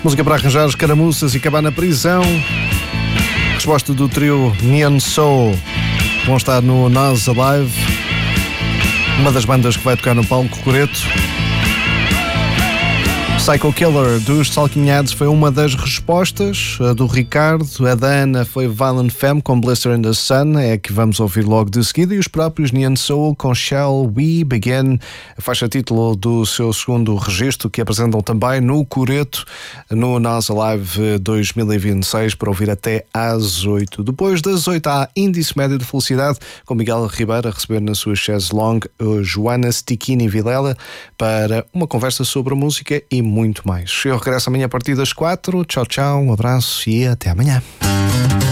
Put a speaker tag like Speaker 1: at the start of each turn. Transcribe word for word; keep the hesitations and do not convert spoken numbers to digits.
Speaker 1: Música para arranjar os caramuças e acabar na prisão. Resposta do trio Neon Soul. Vão estar no Nas Alive, uma das bandas que vai tocar no palco Coreto. Psycho Killer dos Talking Heads foi uma das respostas. A do Ricardo, a da Ana foi Violent Femme com Blister in the Sun, é a que vamos ouvir logo de seguida, e os próprios Neon Soul com Shall We Begin, a faixa título do seu segundo registro, que apresentam também no Coreto, no Nas Alive dois mil e vinte e seis, para ouvir até às oito. Depois das oito há Índice Médio de Felicidade, com Miguel Ribeiro a receber na sua chaise longue Joana Stichini Vilela para uma conversa sobre a música e muito mais. Eu regresso amanhã a partir das quatro. Tchau, tchau, um abraço e até amanhã.